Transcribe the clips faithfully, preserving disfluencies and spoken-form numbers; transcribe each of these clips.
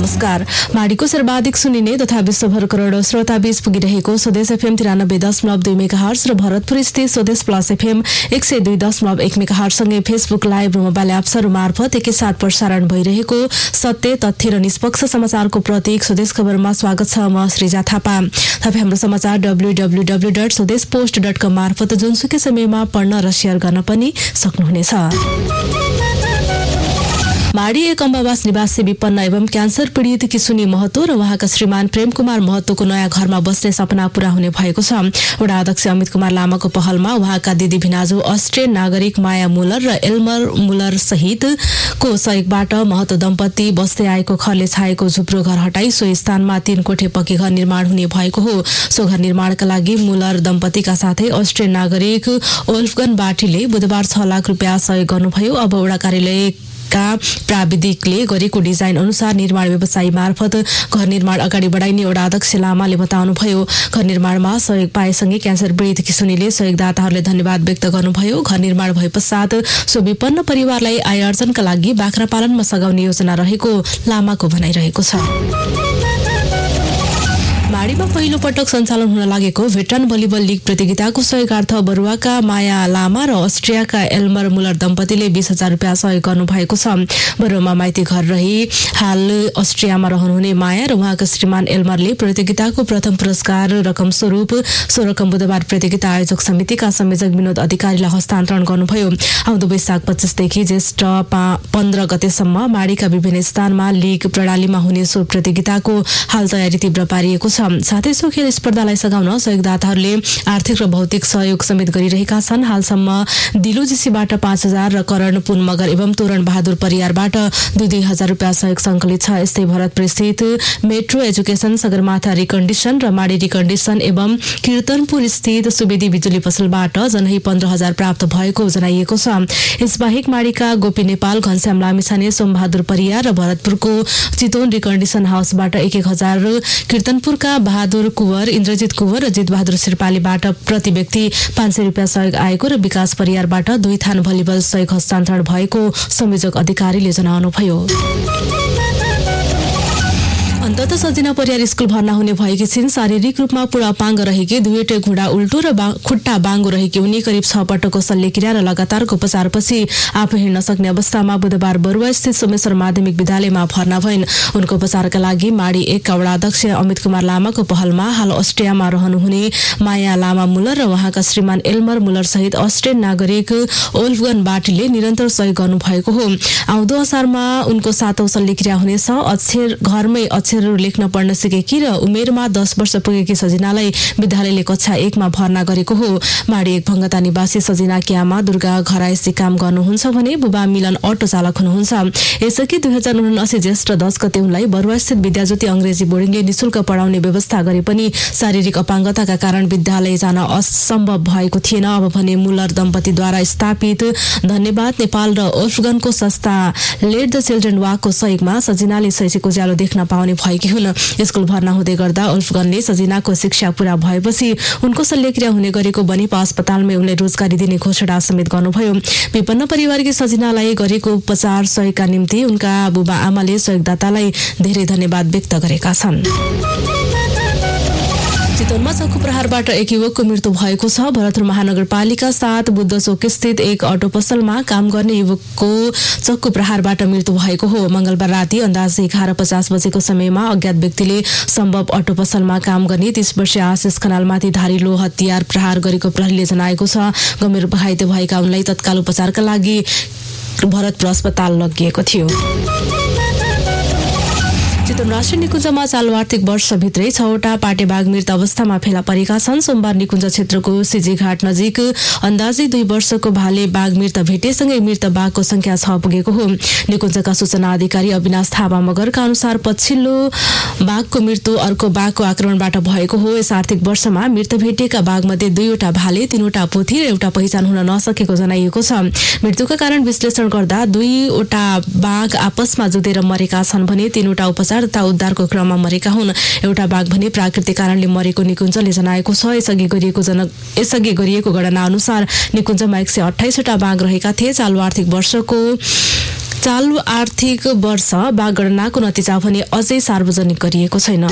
नमस्कार। माडीको सर्वाधिक सुनिने तथा विश्वभर करोडौं श्रोता बीच पुगिरहेको स्वदेश एफएम तिरानब्बे दशमलव दुई मेगाहर्ज र भरतपुर स्थित स्वदेश प्लस एफएम एक सय दुई दशमलव एक मेगाहर्जसँगै फेसबुक लाइभ र मोबाइल एप्सहरू मार्फत एकैसाथ प्रसारण भइरहेको सत्य तथ्य र निष्पक्ष समाचारको प्रतीक स्वदेश खबरमा स्वागत छ। म श्रीजा थापा। तपाईँ हाम्रो समाचार डब्ल्यू डब्ल्यू डब्ल्यू डट स्वदेश पोस्ट डट कम मार्फत जुनसुकै समयमा पढ्न र शेयर गर्न पनि सक्नुहुनेछ। माडी एक अम्बावास निवासी विपन्न एवं क्यान्सर पीडित किशुनी महतो र उहाँका श्रीमान प्रेम कुमार महतोको नयाँ घरमा बस्ने सपना पूरा हुने भएको छ। वडा अध्यक्ष अमित कुमार लामाको पहलमा उहाँका दिदी भिनाजु अस्ट्रियन नागरिक माया मुलर र एल्मर मुलर सहितको सहयोगबाट महतो दम्पति बस्दै आएको खरले छाएको झुप्रो घर हटाई सो स्थानमा तीन कोठे पक्की घर निर्माण हुने भएको हो। सो घर निर्माणका लागि मुलर दम्पतिका साथै अस्ट्रियन नागरिक ओल्फगन बाटीले बुधबार छ लाख रुपियाँ सहयोग गर्नुभयो। अब वडा कार्यालय का प्राविधिकले गरेको डिजाइन अनुसार निर्माण व्यवसायी मार्फत घर निर्माण अगाडि बढाइने वडा अध्यक्ष लामाले बताउनुभयो। घर निर्माणमा सहयोग पाएसँगै क्यान्सर पीडित किशुनीले सहयोगदाताहरूले धन्यवाद व्यक्त गर्नुभयो। घर निर्माण भए पश्चात सो विपन्न परिवारलाई आय आर्जनका लागि बाख्रा पालनमा सघाउने योजना रहेको लामाको भनाइरहेको छ। माडीमा पहिलो पटक सञ्चालन हुन लागेको भेटरान भलिबल लिग प्रतियोगिताको सहयोगार्थ बरुवाका माया लामा र अस्ट्रियाका एल्मर मुलर दम्पतिले बीस हजार रुपियाँ सहयोग गर्नु भएको छ। बरुवामा माइती घर रही हाल अस्ट्रियामा रहनुहुने माया र उहाँका श्रीमान एल्मरले प्रतियोगिताको प्रथम पुरस्कार रकम स्वरूप सो रकम बुधबार प्रतियोगिता आयोजक समितिका संयोजक विनोद अधिकारीलाई हस्तान्तरण गर्नुभयो। आउँदो वैशाख पच्चीसदेखि ज्येष्ठ पन्ध्र गतेसम्म माडीका विभिन्न स्थानमा लिग प्रणालीमा हुने सो प्रतियोगिताको हाल तयारी तीव्र पारिएको छ। साथै सो खेल स्पर्धालाई सघाउन सहयोगदाताहरूले आर्थिक र भौतिक सहयोग समेत गरिरहेका छन्। हालसम्म दिलोजीसीबाट पाँच हजार र करण पुन मगर एवं तोरण बहादुर परियारबाट दुई दुई हजार रुपियाँ सहयोग सङ्कलित छ। यस्तै भरतपुर स्थित मेट्रो एजुकेसन, सगरमाथा रिकन्डिसन र माडी रिकन्डिसन एवं कीर्तनपुर स्थित सुवेदी बिजुली पसलबाट जनै पन्ध्र हजार प्राप्त भएको जनाइएको छ। यसबाहेक माडीका गोपी नेपाल, घनश्याम लामिछाने, सोमबहादुर परियार र भरतपुरको चितवन रिकन्डिसन हाउसबाट एक एक हजार, कीर्तनपुरका बहादुर कुवर, इन्द्रजित कुवर र जितबहादुर शेर्पालीबाट प्रति व्यक्ति पाँच सय रुपियाँ सहयोग आएको र विकास परियारबाट दुई थान भलिबल सहयोग हस्तान्तरण भएको संयोजक अधिकारीले जनाउनुभयो। अन्तत सजिना परियार स्कुल भर्ना हुने भएकी छिन्। शारीरिक रूपमा पूरा अपाङ्ग रहेकी, दुईवटै घुँडा उल्टो र बा, खुट्टा बाङ्गो रहेकी उनी करिब छ पटकको शल्यक्रिया र लगातारको उपचारपछि आफू हिँड्न सक्ने अवस्थामा बुधबार बरुवा स्थित सोमेश्वर माध्यमिक विद्यालयमा भर्ना भइन्। उनको उपचारका लागि माडी एकका वडा अध्यक्ष अमित कुमार लामाको पहलमा हाल अस्ट्रियामा रहनुहुने माया लामा मुलर र उहाँका श्रीमान एल्मर मुलर सहित अस्ट्रियन नागरिक ओल्फगन बाटीले निरन्तर सहयोग गर्नुभएको हो। आउँदो असारमा उनको सातौं शल्यक्रिया हुनेछ। अक्षर घरमै अक्षर लेख्न पढ्न सिकेकी र उमेरमा दस वर्ष पुगेकी सजिनालाई विद्यालयले कक्षा एकमा भर्ना गरेको हो। माडी एक भङ्गता निवासी सजिनाकी आमा दुर्गा घरायसी काम गर्नुहुन्छ भने बुबा मिलन अटो चालक हुनुहुन्छ। यसअघि दुई हजार उनासी ज्येष्ठ दस गते उनलाई बरुवास्थित विद्याज्योति अंग्रेजी बोर्डिङले निशुल्क पढाउने व्यवस्था गरे पनि शारीरिक अपाङ्गताका कारण विद्यालय जान असम्भव भएको थिएन। अब भने मुलर दम्पतिद्वारा स्थापित धन्यवाद नेपाल र ओल्फगनको संस्था लेट द चिल्ड्रेन वाकको सहयोगमा सजिनाले शैक्षिक उज्यालो देख्न पाउने भएकी हुन्। स्कुल भर्ना हुँदै गर्दा ओल्फगनले सजिनाको शिक्षा पूरा भएपछि उनको शल्यक्रिया हुने गरेको बनेपा अस्पतालमै उनले रोजगारी दिने घोषणा समेत गर्नुभयो। विपन्न परिवारकी सजिनालाई गरेको उपचार सहयोगका निम्ति उनका बुबा आमाले सहयोगदातालाई धेरै धन्यवाद व्यक्त गरेका छन्। चितवनमा चक्कु प्रहारबाट एक युवकको मृत्यु भएको छ। भरतपुर महानगरपालिका सात बुद्ध चोक स्थित एक अटो पसलमा काम गर्ने युवकको चक्कु प्रहारबाट मृत्यु भएको हो। मंगलबार राति अन्दाज एघार पचास बजेको समयमा अज्ञात व्यक्तिले सम्भव अटो पसलमा काम गर्ने तीस वर्षीय आशिष खनालमाथि धारिलो हतियार प्रहार गरेको प्रहरीले जनाएको छ। गम्भीर घाइते भएका उनलाई तत्काल उपचारका लागि भरतपुर अस्पताल लगिएको थियो। चितवन राष्ट्रिय निकुञ्जमा चालु आर्थिक वर्षभित्रै छवटा पाटेबाघ मृत अवस्थामा फेला परेका छन्। सोमबार निकुञ्ज क्षेत्रको सिजीघाट नजिक अन्दाजी दुई वर्षको भाले बाघ मृत भेटेसँगै मृत बाघको संख्या छ पुगेको हो। निकुञ्जका सूचना अधिकारी अविनाश थापा मगरका अनुसार पछिल्लो बाघको मृत्यु अर्को बाघको आक्रमणबाट भएको हो। यस आर्थिक वर्षमा मृत भेटेका बाघमध्ये दुईवटा भाले, तीनवटा पोथी र एउटा पहिचान हुन नसकेको जनाइएको छ। मृत्युका कारण विश्लेषण गर्दा दुईवटा बाघ आपसमा जुधेर मरेका छन् भने तीनवटा उपचार तथा उद्धारको क्रममा मरेका हुन्। एउटा बाघ भने प्राकृतिक कारणले मरेको निकुञ्जले जनाएको छ। यसअघि गरिएको जन यसअघि गरिएको गणना अनुसार निकुञ्जमा एक सय अठाइसवटा बाघ रहेका थिए। चालु आर्थिक वर्षको चालु आर्थिक वर्ष बागगणनाको नतिजा भने अझै सार्वजनिक गरिएको छैन।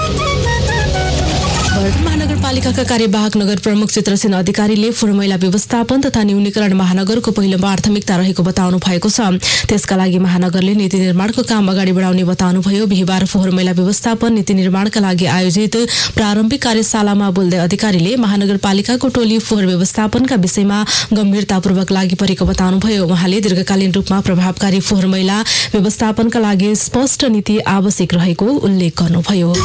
महानगरपालिकाका कार्यवाहक नगर प्रमुख चित्रसेन अधिकारीले फोहोर मैला व्यवस्थापन तथा न्यूनीकरण महानगरको पहिलो प्राथमिकता रहेको बताउनु भएको छ। त्यसका लागि महानगरले नीति निर्माणको काम अगाडि बढाउने बताउनुभयो। बिहिबार फोहोर मैला व्यवस्थापन नीति निर्माणका लागि आयोजित प्रारम्भिक कार्यशालामा बोल्दै अधिकारीले महानगरपालिकाको टोली फोहोर व्यवस्थापनका विषयमा गम्भीरतापूर्वक लागि परेको बताउनुभयो। उहाँले दीर्घकालीन रूपमा प्रभावकारी फोहोर मैला व्यवस्थापनका लागि स्पष्ट नीति आवश्यक रहेको उल्लेख गर्नुभयो।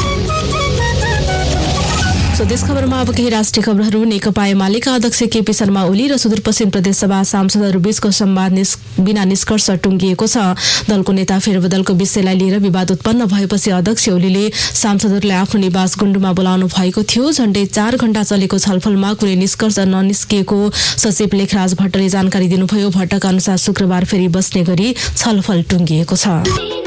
स्वदेश खबरमा अब केही राष्ट्रिय खबरहरू। नेकपा एमालेका अध्यक्ष केपी शर्मा ओली र सुदूरपश्चिम प्रदेशसभा सांसदहरू बीचको संवाद निस्, बिना निष्कर्ष टुङ्गिएको छ। दलको नेता फेरबदलको विषयलाई लिएर विवाद उत्पन्न भएपछि अध्यक्ष ओलीले सांसदहरूलाई आफ्नो निवास गुण्डुमा बोलाउनु भएको थियो। झण्डै चार घण्टा चलेको छलफलमा कुनै निष्कर्ष ननिस्किएको सचिव लेखराज भट्टले जानकारी दिनुभयो। भट्टका अनुसार शुक्रबार फेरि बस्ने गरी छलफल टुङ्गिएको छ।